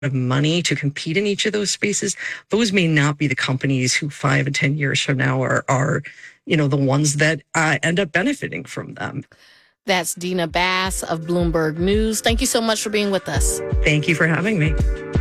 of money to compete in each of those spaces, those may not be the companies who 5 and 10 years from now are the ones that end up benefiting from them. That's Dina Bass of Bloomberg News. Thank you so much for being with us. Thank you for having me.